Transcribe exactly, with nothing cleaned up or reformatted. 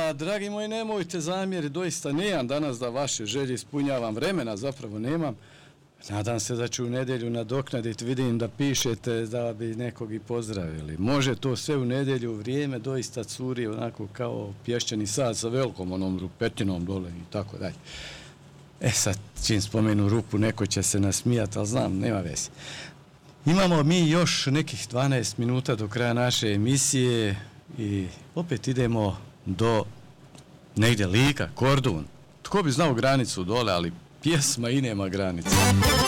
Pa, dragi moji, nemojte zamjeri, doista nemam danas da vaše želje ispunjavam, vremena zapravo nemam. Nadam se da ću u nedjelju nadoknaditi, vidim da pišete da bi nekog i pozdravili. Može to sve u nedjelju, vrijeme doista curi onako kao pješčani sad sa velikom onom rupetinom dole i tako dalje. E sad, čim spomenu rupu, neko će se nasmijati, ali znam, nema veze. Imamo mi još nekih dvanaest minuta do kraja naše emisije i opet idemo do negdje Lika, Kordun. Tko bi znao granicu dole, ali pjesma i nema granice.